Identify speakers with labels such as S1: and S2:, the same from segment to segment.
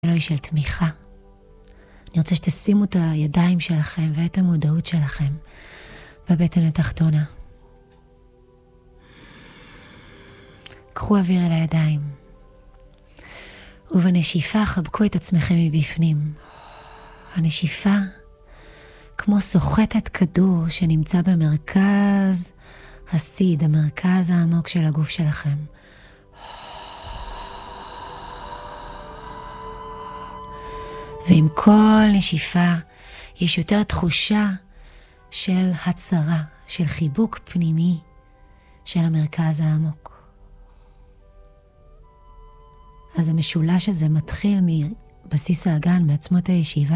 S1: אלוהי של תמיכה. אני רוצה שתשימו את הידיים שלכם ואת המודעות שלכם בבטן התחתונה. קחו אוויר אל הידיים. ובנשיפה חבקו את עצמכם מבפנים. הנשיפה כמו סוחטת כדור שנמצא במרכז הסיד, המרכז העמוק של הגוף שלכם. ועם כל נשיפה יש יותר תחושה של הצרה, של חיבוק פנימי של המרכז העמוק. אז המשולש הזה מתחיל מבסיס האגן, מעצמות הישיבה,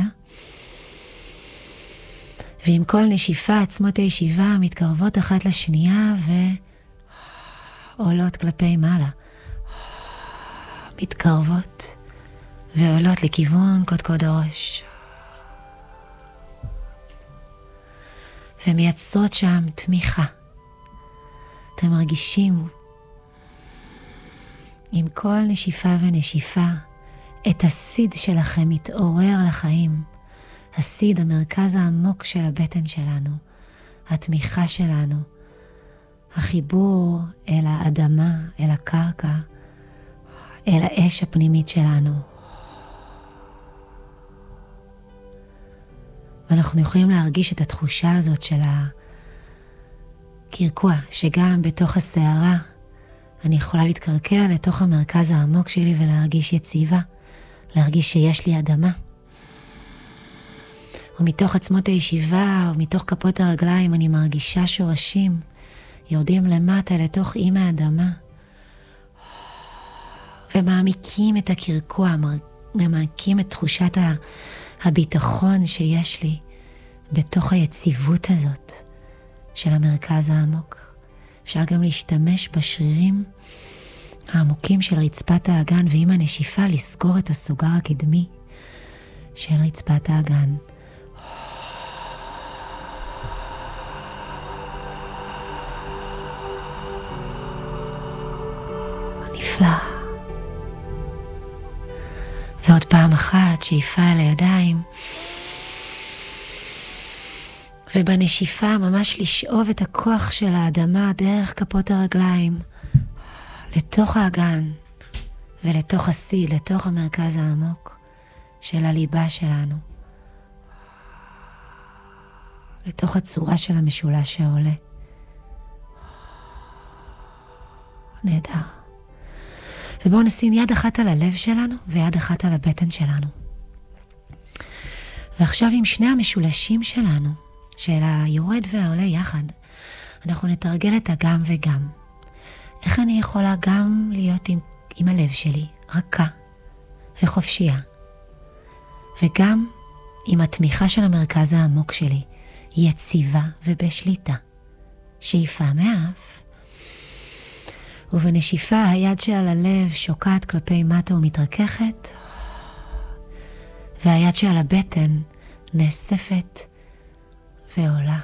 S1: ועם כל נשיפה עצמות הישיבה מתקרבות אחת לשנייה ועולות כלפי מעלה. מתקרבות ועולות לכיוון קודקוד הראש. ומייצרות שם תמיכה. אתם מרגישים עם כל נשיפה ונשיפה את הסיד שלכם מתעורר לחיים. הסיד, המרכז העמוק של הבטן שלנו, התמיכה שלנו, החיבור אל האדמה, אל הקרקע, אל האש הפנימית שלנו. ואנחנו יכולים להרגיש את התחושה הזאת של הקרקוע, שגם בתוך הסערה אני יכולה להתקרקע לתוך המרכז העמוק שלי ולהרגיש יציבה, להרגיש שיש לי אדמה. ומתוך עצמות הישיבה ומתוך כפות הרגליים אני מרגישה שורשים יורדים למטה לתוך אימא האדמה ומעמיקים את הקרקוע, מעמיקים את תחושת הביטחון שיש לי בתוך היציבות הזאת של המרכז העמוק. אפשר גם להשתמש בשרירים העמוקים של רצפת האגן, ועם הנשיפה לסגור את הסוגר הקדמי של רצפת האגן. נפלא. ועוד פעם אחת שאיפה אל הידיים, ובנשיפה ממש לשאוב את הכוח של האדמה דרך כפות הרגליים לתוך האגן ולתוך הסיד, לתוך המרכז העמוק של הליבה שלנו, לתוך הצורה של המשולש שעולה. נהדר. ובואו נשים יד אחת על הלב שלנו ויד אחת על הבטן שלנו. ועכשיו עם שני המשולשים שלנו, של היורד והעולה יחד, אנחנו נתרגל את הגם וגם. איך אני יכולה גם להיות עם הלב שלי רכה וחופשייה, וגם עם התמיכה של המרכז העמוק שלי יציבה ובשליטה. שאיפה מאף, ובנשיפה היד שעל הלב שוקעת כלפי מטה ומתרככת, והיד שעל הבטן נאספת ועולה.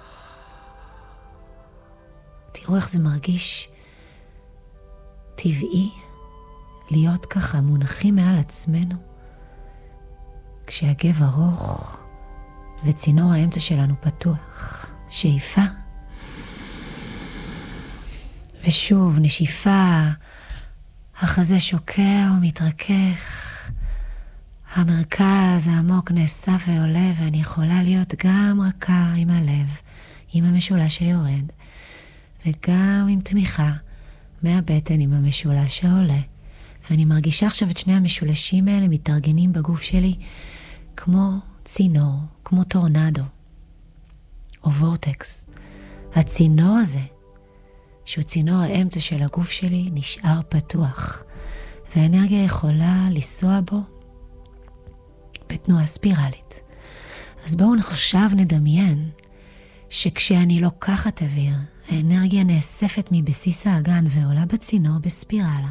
S1: תראו איך זה מרגיש טבעי להיות ככה מונחים מעל עצמנו, כשהגב ארוך וצינור האמצע שלנו פתוח. שאיפה ושוב נשיפה, החזה שוקע ומתרכך, המרכז העמוק נאסף ועולה, ואני יכולה להיות גם רכה עם הלב, עם המשולש שיורד, וגם עם תמיכה מהבטן עם המשולש שעולה. ואני מרגישה עכשיו את שני המשולשים האלה מתארגנים בגוף שלי כמו צינור, כמו טורנדו או וורטקס. הצינור הזה, שהוא צינור האמצע של הגוף שלי, נשאר פתוח, והאנרגיה יכולה לנסוע בו בתנועה ספירלית. אז בואו עכשיו נדמיין שכשאני לוקחת אוויר, האנרגיה נאספת מבסיס האגן ועולה בצינור בספירלה.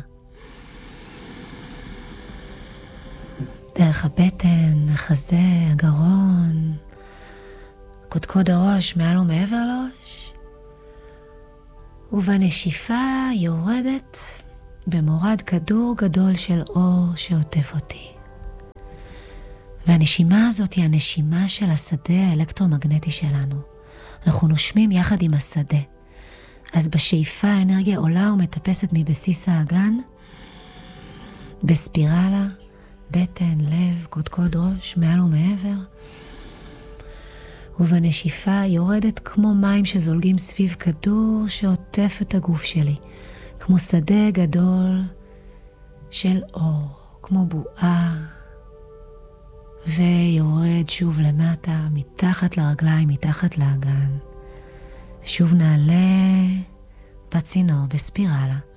S1: דרך הבטן, החזה, הגרון, קודקוד הראש מעל ומעבר לראש. ובנשיפה יורדת במורד כדור גדול של אור שעוטף אותי. והנשימה הזאת היא הנשימה של השדה האלקטרומגנטי שלנו. אנחנו נושמים יחד עם השדה. אז בשאיפה האנרגיה עולה ומטפסת מבסיס האגן, בספירלה, בטן, לב, קודקוד ראש, מעל ומעבר. ובנשיפה יורדת כמו מים שזולגים סביב כדור שעוטף את הגוף שלי, כמו שדה גדול של אור, כמו בועה, ויורד שוב למטה, מתחת לרגליים, מתחת לאגן. שוב נעלה בצינור, בספירלה.